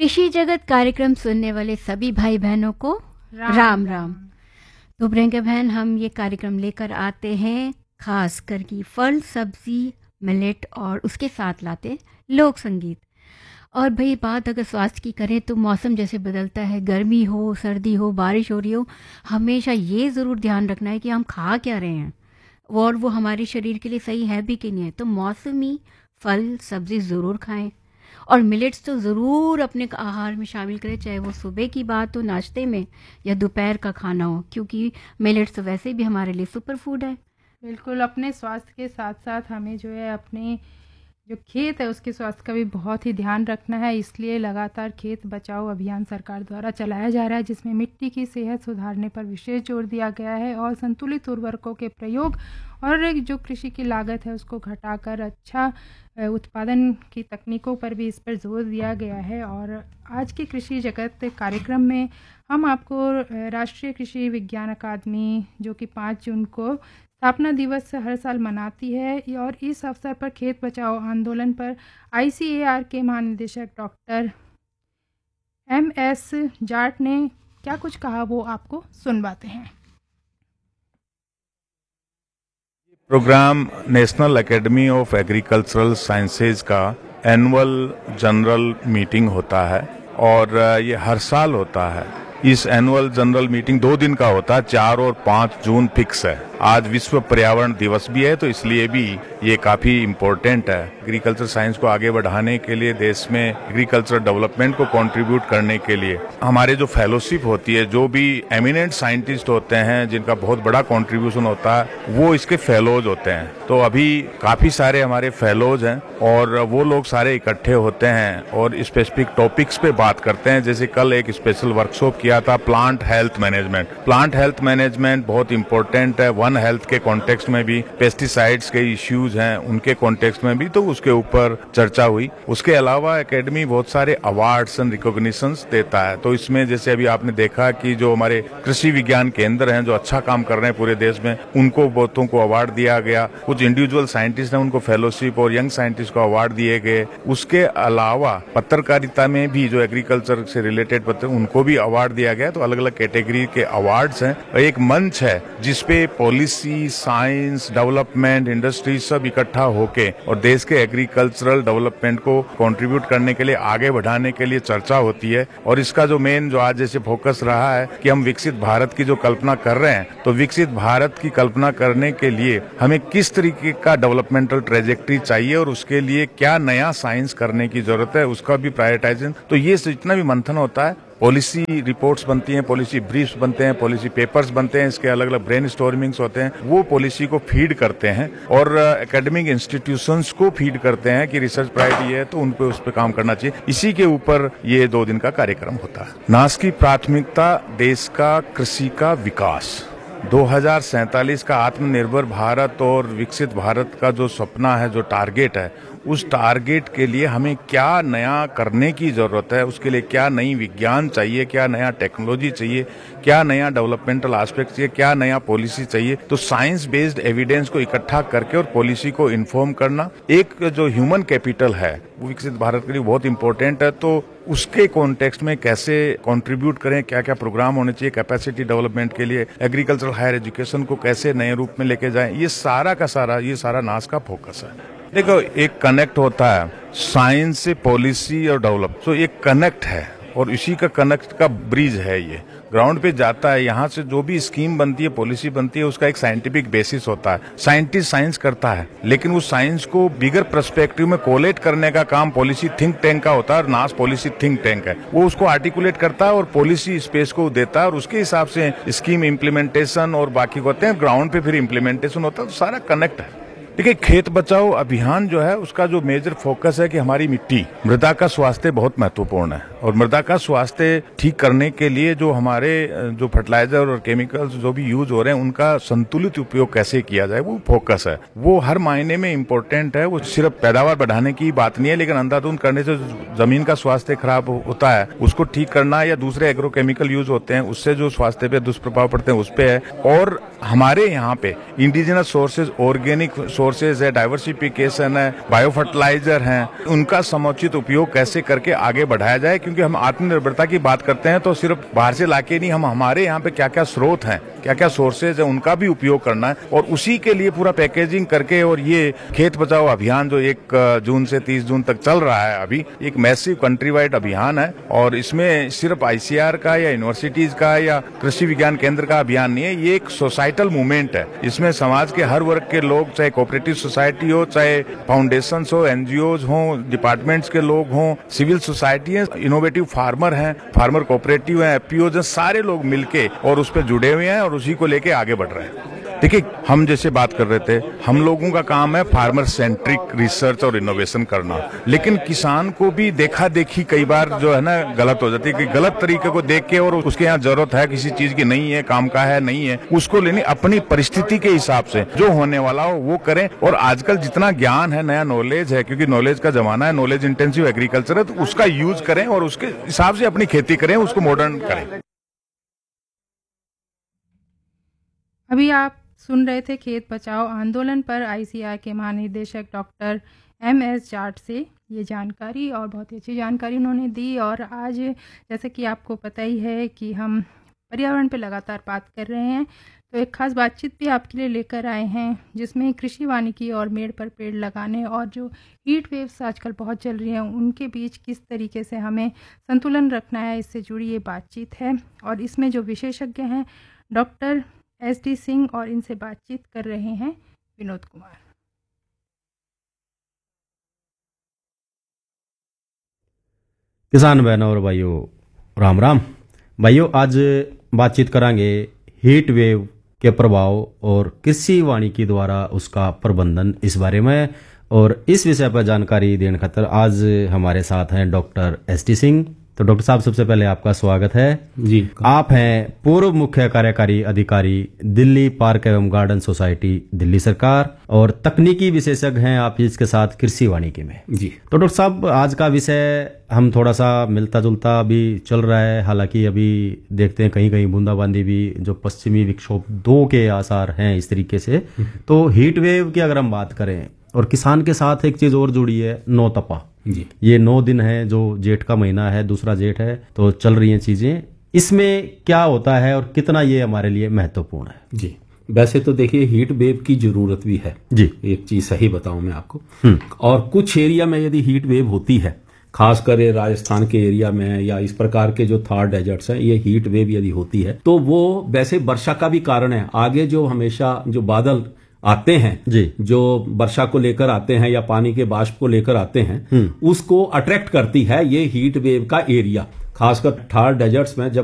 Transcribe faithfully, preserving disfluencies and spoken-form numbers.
कृषि जगत कार्यक्रम सुनने वाले सभी भाई बहनों को राम राम, राम। तो प्रियंका बहन, हम ये कार्यक्रम लेकर आते हैं खास कर की फल सब्जी मिलेट और उसके साथ लाते लोक संगीत। और भाई बात अगर स्वास्थ्य की करें तो मौसम जैसे बदलता है, गर्मी हो सर्दी हो बारिश हो रही हो, हमेशा ये ज़रूर ध्यान रखना है कि हम खा क्या रहे हैं और वो हमारे शरीर के लिए सही है भी कि नहीं है। तो मौसमी फल सब्जी ज़रूर खाएं और मिलेट्स तो ज़रूर अपने आहार में शामिल करें, चाहे वो सुबह की बात हो नाश्ते में या दोपहर का खाना हो, क्योंकि मिलेट्स तो वैसे भी हमारे लिए सुपर फूड है। बिल्कुल, अपने स्वास्थ्य के साथ साथ हमें जो है अपने जो खेत है उसके स्वास्थ्य का भी बहुत ही ध्यान रखना है। इसलिए लगातार खेत बचाओ अभियान सरकार द्वारा चलाया जा रहा है, जिसमें मिट्टी की सेहत सुधारने पर विशेष जोर दिया गया है और संतुलित उर्वरकों के प्रयोग और एक जो कृषि की लागत है उसको घटाकर अच्छा उत्पादन की तकनीकों पर भी इस पर जोर दिया गया है। और आज के कृषि जगत कार्यक्रम में हम आपको राष्ट्रीय कृषि विज्ञान अकादमी, जो कि पाँच जून को स्थापना दिवस हर साल मनाती है, और इस अवसर पर खेत बचाओ आंदोलन पर आई सी ए आर के महानिदेशक डॉक्टर एम एस जाट ने क्या कुछ कहा वो आपको सुनवाते हैं। Programme national academy of agricultural sciences का एनुअल जनरल मीटिंग होता है और ये हर साल होता है। इस एनुअल जनरल मीटिंग दो दिन का होता है, चार और पाँच जून फिक्स है। आज विश्व पर्यावरण दिवस भी है तो इसलिए भी ये काफी इम्पोर्टेंट है। एग्रीकल्चर साइंस को आगे बढ़ाने के लिए, देश में एग्रीकल्चर डेवलपमेंट को कंट्रीब्यूट करने के लिए हमारे जो फेलोशिप होती है, जो भी एमिनेंट साइंटिस्ट होते हैं जिनका बहुत बड़ा कंट्रीब्यूशन होता है, वो इसके फेलोज होते हैं। तो अभी काफी सारे हमारे फेलोज हैं और वो लोग सारे इकट्ठे होते हैं और स्पेसिफिक टॉपिक्स पे बात करते हैं। जैसे कल एक स्पेशल वर्कशॉप किया था plant health management. Plant health management बहुत इंपॉर्टेंट है, वन हेल्थ के कॉन्टेक्स्ट में भी, पेस्टिसाइड्स के इश्यूज हैं उनके कॉन्टेक्स्ट में भी, तो उसके ऊपर चर्चा हुई। उसके अलावा एकेडमी बहुत सारे अवार्ड्स एंड रिकॉग्निशंस देता है। तो इसमें जैसे अभी आपने देखा कि जो हमारे कृषि विज्ञान केंद्र हैं जो अच्छा काम कर रहे हैं पूरे देश में, उनको बहुतों को अवार्ड दिया गया। कुछ इंडिविजुअल साइंटिस्ट हैं उनको फेलोशिप और यंग साइंटिस्ट को अवार्ड दिए गए। उसके अलावा पत्रकारिता में भी जो एग्रीकल्चर से रिलेटेड पत्र, उनको भी अवार्ड दिया गया। तो अलग अलग कैटेगरी के अवार्ड्स हैं और एक मंच है जिसपे पॉलिसी, साइंस, डेवलपमेंट, इंडस्ट्री सब इकट्ठा होके और देश के एग्रीकल्चरल डेवलपमेंट को कंट्रीब्यूट करने के लिए, आगे बढ़ाने के लिए चर्चा होती है। और इसका जो मेन जो आज जैसे फोकस रहा है कि हम विकसित भारत की जो कल्पना कर रहे हैं, तो विकसित भारत की कल्पना करने के लिए हमें किस तरीके का डेवलपमेंटल ट्रेजेक्ट्री चाहिए और उसके लिए क्या नया साइंस करने की जरूरत है, उसका भी प्रायोरिटाइजेशन। तो ये जितना भी मंथन होता है, पॉलिसी रिपोर्ट्स बनती हैं, पॉलिसी ब्रीफ्स बनते हैं, पॉलिसी पेपर्स बनते हैं, इसके अलग अलग ब्रेन स्टॉर्मिंग्स होते हैं, वो पॉलिसी को फीड करते हैं और एकेडमिक इंस्टीट्यूशंस को फीड करते हैं कि रिसर्च प्रायोरिटी है तो उन पे उस पे काम करना चाहिए। इसी के ऊपर ये दो दिन का कार्यक्रम होता है। नास की प्राथमिकता देश का कृषि का विकास, दो हज़ार सैंतालीस का आत्मनिर्भर भारत और विकसित भारत का जो सपना है, जो टारगेट है, उस टारगेट के लिए हमें क्या नया करने की जरूरत है, उसके लिए क्या नई विज्ञान चाहिए, क्या नया टेक्नोलॉजी चाहिए, क्या नया डेवलपमेंटल एस्पेक्ट चाहिए, क्या नया पॉलिसी चाहिए। तो साइंस बेस्ड एविडेंस को इकट्ठा करके और पॉलिसी को इन्फॉर्म करना, एक जो ह्यूमन कैपिटल है वो विकसित भारत के लिए बहुत इंपॉर्टेंट है। तो उसके कॉन्टेक्स्ट में कैसे कंट्रीब्यूट करें, क्या क्या प्रोग्राम होने चाहिए कैपेसिटी डेवलपमेंट के लिए, एग्रीकल्चरल हायर एजुकेशन को कैसे नए रूप में लेके जाएं, ये सारा का सारा ये सारा नास का फोकस है। देखो, एक कनेक्ट होता है साइंस से पॉलिसी और डेवलप, तो एक कनेक्ट है और इसी का कनेक्ट का ब्रिज है। ये ग्राउंड पे जाता है, यहाँ से जो भी स्कीम बनती है, पॉलिसी बनती है, उसका एक साइंटिफिक बेसिस होता है। साइंटिस्ट साइंस करता है, लेकिन उस साइंस को बिगर पर्सपेक्टिव में कोलेट करने का काम पॉलिसी थिंक टैंक का होता है और नास पॉलिसी थिंक टैंक है। वो उसको आर्टिकुलेट करता है और पॉलिसी स्पेस को देता है और उसके हिसाब से स्कीम इम्प्लीमेंटेशन और बाकी होते हैं, ग्राउंड पे फिर इम्प्लीमेंटेशन होता है। तो सारा कनेक्ट है। देखिए, खेत बचाओ अभियान जो है उसका जो मेजर फोकस है कि हमारी मिट्टी, मृदा का स्वास्थ्य बहुत महत्वपूर्ण है और मृदा का स्वास्थ्य ठीक करने के लिए जो हमारे जो फर्टिलाइजर और केमिकल्स जो भी यूज हो रहे हैं उनका संतुलित उपयोग कैसे किया जाए, वो फोकस है। वो हर मायने में इम्पोर्टेंट है। वो सिर्फ पैदावार बढ़ाने की बात नहीं है, लेकिन अंधाधुंध करने से जमीन का स्वास्थ्य खराब होता है, उसको ठीक करना, या दूसरे एग्रोकेमिकल यूज होते हैं उससे जो स्वास्थ्य पे दुष्प्रभाव पड़ते हैं उस पे है। और हमारे यहाँ पे इंडिजिनस सोर्सेज, ऑर्गेनिक सोर्सेज है, डाइवर्सिफिकेशन है, बायो फर्टिलाइजर हैं, उनका समुचित उपयोग कैसे करके आगे बढ़ाया जाए, क्योंकि क्योंकि हम आत्मनिर्भरता की बात करते हैं तो सिर्फ बाहर से लाके नहीं, हम हमारे यहाँ पे क्या क्या स्रोत हैं, क्या क्या सोर्सेज है, उनका भी उपयोग करना है और उसी के लिए पूरा पैकेजिंग करके। और ये खेत बचाओ अभियान जो एक जून से तीस जून तक चल रहा है, अभी एक मैसिव कंट्री वाइड अभियान है और इसमें सिर्फ आईसीआर का या यूनिवर्सिटीज का या कृषि विज्ञान केंद्र का अभियान नहीं है, ये एक सोसाइटल मूवमेंट है। इसमें समाज के हर वर्ग के लोग, चाहे कोऑपरेटिव सोसाइटी हो, चाहे फाउंडेशन हो, एनजीओज हो, डिपार्टमेंट्स के लोग हों, सिविल सोसाइटी है, इनोवेटिव फार्मर हैं, फार्मर कोऑपरेटिव है, एफपीओज हैं, सारे लोग मिलके और उस पर जुड़े हुए हैं और उसी को लेके आगे बढ़ रहे हैं। देखिए, हम जैसे बात कर रहे थे, हम लोगों का काम है फार्मर सेंट्रिक रिसर्च और इनोवेशन करना, लेकिन किसान को भी देखा देखी कई बार जो है ना गलत हो जाती है कि गलत तरीके को देख के और उसके यहाँ जरूरत है किसी चीज की नहीं है, काम का है नहीं है, उसको लेनी अपनी परिस्थिति के हिसाब से जो होने वाला हो वो करें। और आजकल जितना ज्ञान है, नया नॉलेज है, क्योंकि नॉलेज का जमाना है, नॉलेज इंटेंसिव एग्रीकल्चर है, तो उसका यूज करें और उसके हिसाब से अपनी खेती करें, उसको मॉडर्न करें। अभी आप सुन रहे थे खेत बचाओ आंदोलन पर आईसीआर के महानिदेशक डॉक्टर एम एस जाट से ये जानकारी, और बहुत ही अच्छी जानकारी उन्होंने दी। और आज जैसे कि आपको पता ही है कि हम पर्यावरण पे लगातार बात कर रहे हैं, तो एक खास बातचीत भी आपके लिए लेकर आए हैं जिसमें कृषि वानिकी और मेड़ पर पेड़ लगाने और जो हीट वेव्स आजकल बहुत चल रही हैं उनके बीच किस तरीके से हमें संतुलन रखना है, इससे जुड़ी ये बातचीत है। और इसमें जो विशेषज्ञ हैं डॉक्टर एस डी सिंह, और इनसे बातचीत कर रहे हैं विनोद कुमार। किसान बहनों और भाइयों, राम राम। भाइयों, आज बातचीत करांगे हीट वेव के प्रभाव और कृषि वानिकी द्वारा उसका प्रबंधन, इस बारे में। और इस विषय पर जानकारी देने खातिर आज हमारे साथ हैं डॉक्टर एस डी सिंह। तो डॉक्टर साहब, सबसे पहले आपका स्वागत है जी। आप हैं पूर्व मुख्य कार्यकारी अधिकारी दिल्ली पार्क एवं गार्डन सोसाइटी दिल्ली सरकार, और तकनीकी विशेषज्ञ हैं आप इसके साथ कृषि वानिकी में जी। तो डॉक्टर साहब, आज का विषय हम थोड़ा सा मिलता जुलता अभी चल रहा है, हालांकि अभी देखते हैं कहीं कहीं बूंदाबांदी भी, जो पश्चिमी विक्षोभ दो के आसार हैं इस तरीके से। तो हीट वेव की अगर हम बात करें, और किसान के साथ एक चीज और जुड़ी है, नौ तपा जी। ये नौ दिन है, जो जेठ का महीना है, दूसरा जेठ है, तो चल रही हैं चीजें। इसमें क्या होता है और कितना ये हमारे लिए महत्वपूर्ण है? जी, वैसे तो देखिए हीट वेव की जरूरत भी है जी। एक चीज सही बताऊं मैं आपको, और कुछ एरिया में यदि हीट वेव होती है, खासकर ये राजस्थान के एरिया में या इस प्रकार के जो थार डेजर्ट्स हैं, ये हीट वेव यदि होती है तो वो वैसे वर्षा का भी कारण है। आगे जो हमेशा जो बादल आते हैं जी, जो वर्षा को लेकर आते हैं या पानी के बाष्प को लेकर आते हैं, उसको अट्रैक्ट करती है ये हीट वेव का एरिया। खासकर थार डेजर्ट्स में जब